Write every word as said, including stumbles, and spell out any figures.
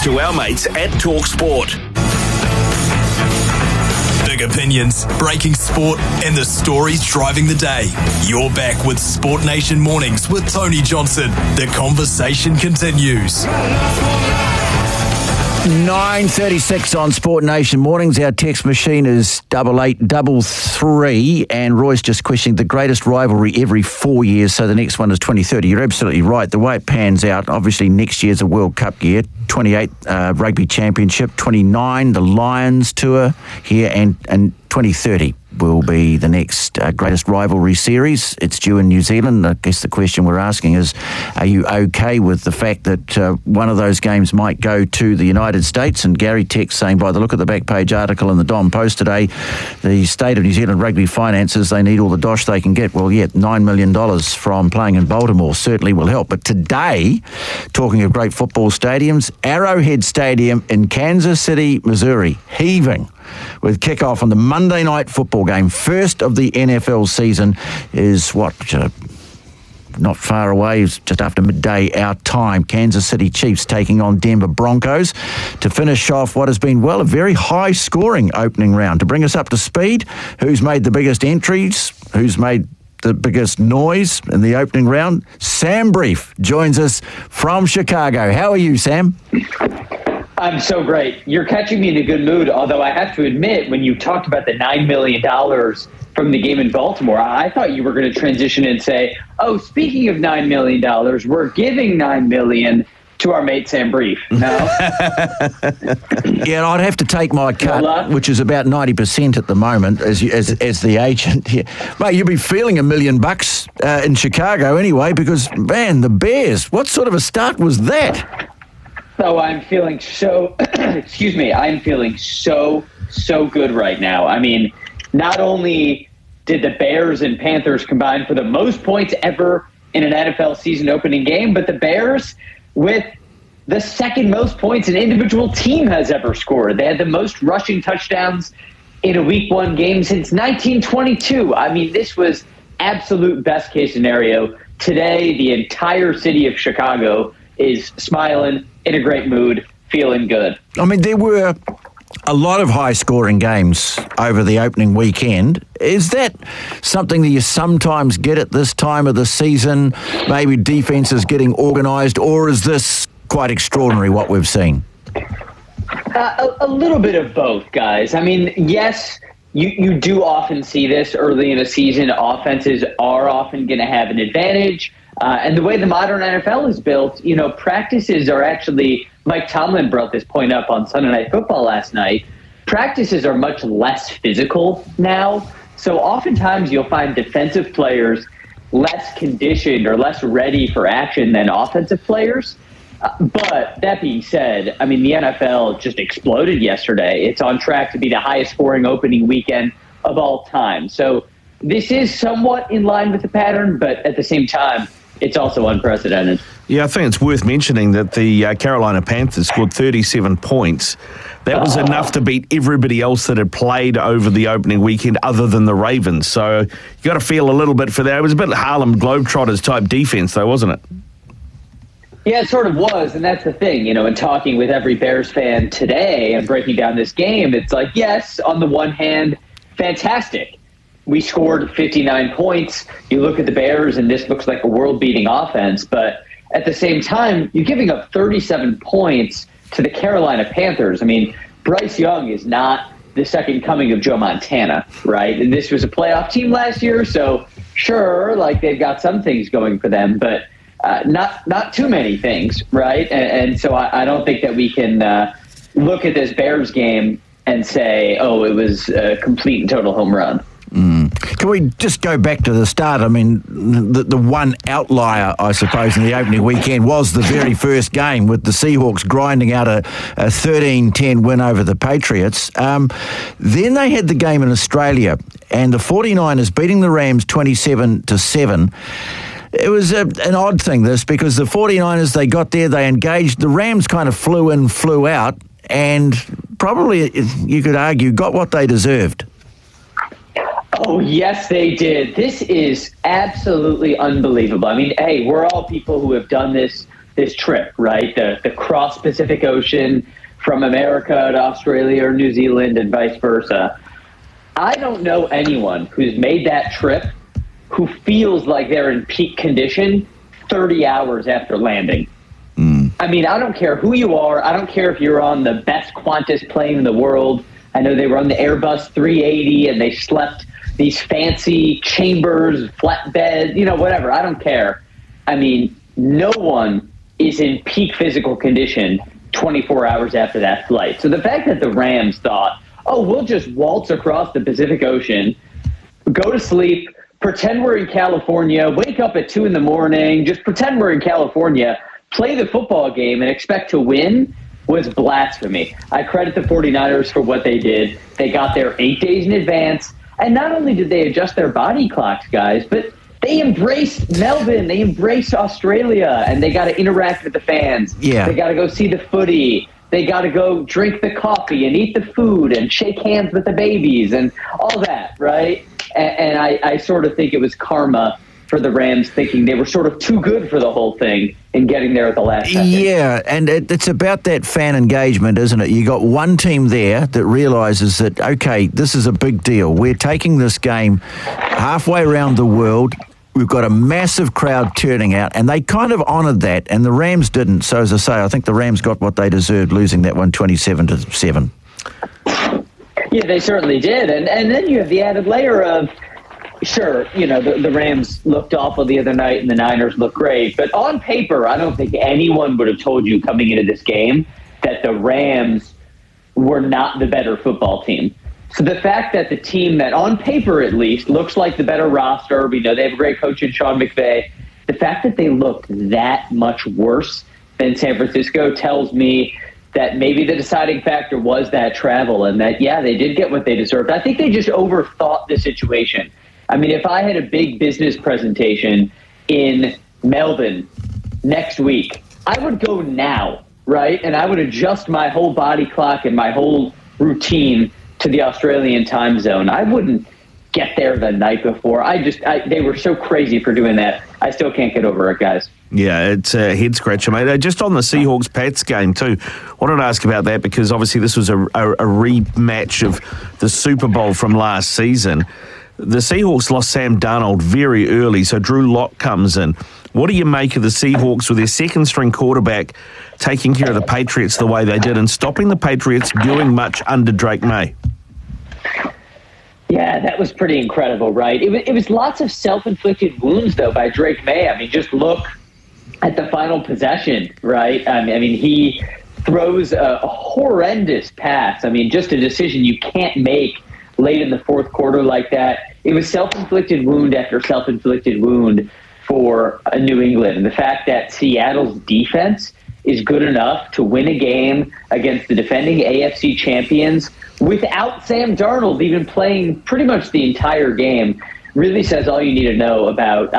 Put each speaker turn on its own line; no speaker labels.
to our mates at TalkSport. Big opinions, breaking sport, and the stories driving the day. You're back with Sport Nation Mornings with Tony Johnson. The conversation continues.
nine thirty-six on Sport Nation Mornings. Our text machine is double eight double three, and Roy's just questioning the greatest rivalry every four years, so the next one is twenty thirty. You're absolutely right. The way it pans out, obviously next year's a World Cup year, twenty-eight uh, Rugby Championship, twenty-nine the Lions Tour here, and, and twenty thirty will be the next uh, greatest rivalry series. It's due in New Zealand. I guess the question we're asking is, are you okay with the fact that uh, one of those games might go to the United States? And Gary Tex saying, by the look of the back page article in the Don Post today, the state of New Zealand rugby finances, they need all the dosh they can get. Well, yeah, nine million dollars from playing in Baltimore certainly will help. But today, talking of great football stadiums, Arrowhead Stadium in Kansas City, Missouri, heaving with kickoff on the Monday night football game. First of the N F L season is what, uh, not far away, it's just after midday our time. Kansas City Chiefs taking on Denver Broncos to finish off what has been, well, a very high-scoring opening round. To bring us up to speed, who's made the biggest entries, who's made the biggest noise in the opening round? Sam Brief joins us from Chicago. How are you, Sam?
I'm so great. You're catching me in a good mood, although I have to admit, when you talked about the nine million dollars from the game in Baltimore, I thought you were going to transition and say, oh, speaking of nine million dollars, we're giving nine million dollars to our mate Sam Brief. No?
Yeah, I'd have to take my cut, which is about ninety percent at the moment, as you, as as the agent. Yeah. Mate, you'll be feeling a million bucks uh, in Chicago anyway, because, man, the Bears, what sort of a start was that?
So I'm feeling so, excuse me, I'm feeling so, so good right now. I mean, not only did the Bears and Panthers combine for the most points ever in an N F L season opening game, but the Bears with the second most points an individual team has ever scored. They had the most rushing touchdowns in a week one game since nineteen twenty-two. I mean, this was absolute best case scenario. Today, the entire city of Chicago is smiling, in a great mood, feeling good.
I mean, there were a lot of high-scoring games over the opening weekend. Is that something that you sometimes get at this time of the season? Maybe defences getting organised, or is this quite extraordinary, what we've seen?
Uh, a, a little bit of both, guys. I mean, yes, you, you do often see this early in a season. Offenses are often going to have an advantage. Uh, and the way the modern N F L is built, you know, practices are actually, Mike Tomlin brought this point up on Sunday Night Football last night, practices are much less physical now. So oftentimes you'll find defensive players less conditioned or less ready for action than offensive players. Uh, but that being said, I mean, the N F L just exploded yesterday. It's on track to be the highest scoring opening weekend of all time. So this is somewhat in line with the pattern, but at the same time, it's also unprecedented.
Yeah, I think it's worth mentioning that the uh, Carolina Panthers scored thirty-seven points. That was oh. enough to beat everybody else that had played over the opening weekend other than the Ravens. So you got to feel a little bit for that. It was a bit Harlem Globetrotters type defense, though, wasn't it?
Yeah, it sort of was, and that's the thing. You know, in talking with every Bears fan today and breaking down this game, it's like, yes, on the one hand, fantastic. We scored fifty-nine points. You look at the Bears, and this looks like a world-beating offense. But at the same time, you're giving up thirty-seven points to the Carolina Panthers. I mean, Bryce Young is not the second coming of Joe Montana, right? And this was a playoff team last year, so sure, like they've got some things going for them, but uh, not not too many things, right? And, and so I, I don't think that we can uh, look at this Bears game and say, oh, it was a complete and total home run.
Mm. Can we just go back to the start? I mean, the, the one outlier, I suppose, in the opening weekend was the very first game with the Seahawks grinding out a, a thirteen ten win over the Patriots. Um, then they had the game in Australia, and the 49ers beating the Rams twenty-seven to seven. It was a, an odd thing, this, because the 49ers, they got there, they engaged. The Rams kind of flew in, flew out, and probably, you could argue, got what they deserved.
Oh, yes, they did. This is absolutely unbelievable. I mean, hey, we're all people who have done this this trip, right? The the cross Pacific Ocean from America to Australia or New Zealand and vice versa. I don't know anyone who's made that trip who feels like they're in peak condition thirty hours after landing. Mm. I mean, I don't care who you are. I don't care if you're on the best Qantas plane in the world. I know they were on the Airbus three eighty and they slept these fancy chambers, flatbed, you know, whatever. I don't care. I mean, no one is in peak physical condition twenty-four hours after that flight. So the fact that the Rams thought, oh, we'll just waltz across the Pacific Ocean, go to sleep, pretend we're in California, wake up at two in the morning, just pretend we're in California, play the football game and expect to win was blasphemy. I credit the 49ers for what they did. They got there eight days in advance. And not only did they adjust their body clocks, guys, but they embraced Melbourne. They embraced Australia. And they got to interact with the fans.
Yeah.
They got to go see the footy. They got to go drink the coffee and eat the food and shake hands with the babies and all that, right? And, and I, I sort of think it was karma for the Rams, thinking they were sort of too good for the whole thing in getting there at the last second.
Yeah, and it, it's about that fan engagement, isn't it? You got one team there that realises that, okay, this is a big deal. We're taking this game halfway around the world. We've got a massive crowd turning out, and they kind of honoured that, and the Rams didn't. So, as I say, I think the Rams got what they deserved, losing that one twenty-seven to seven.
Yeah, they certainly did. And and then you have the added layer of, sure, you know, the, the Rams looked awful the other night and the Niners looked great. But on paper, I don't think anyone would have told you coming into this game that the Rams were not the better football team. So the fact that the team that, on paper at least, looks like the better roster, we know they have a great coach in Sean McVay, the fact that they looked that much worse than San Francisco tells me that maybe the deciding factor was that travel and that, yeah, they did get what they deserved. I think they just overthought the situation. I mean, if I had a big business presentation in Melbourne next week, I would go now, right? And I would adjust my whole body clock and my whole routine to the Australian time zone. I wouldn't get there the night before. I just, I, they were so crazy for doing that. I still can't get over it, guys.
Yeah, it's a head scratcher, mate. Uh, just on the Seahawks-Pats game too, I wanted to ask about that because obviously this was a, a, a rematch of the Super Bowl from last season. The Seahawks lost Sam Darnold very early, so Drew Lock comes in. What do you make of the Seahawks with their second-string quarterback taking care of the Patriots the way they did and stopping the Patriots doing much under Drake May?
Yeah, that was pretty incredible, right? It was, it was lots of self-inflicted wounds, though, by Drake May. I mean, just look at the final possession, right? I mean, I mean he throws a horrendous pass. I mean, just a decision you can't make late in the fourth quarter like that. It was self-inflicted wound after self-inflicted wound for uh, New England. And the fact that Seattle's defense is good enough to win a game against the defending A F C champions without Sam Darnold even playing pretty much the entire game really says all you need to know about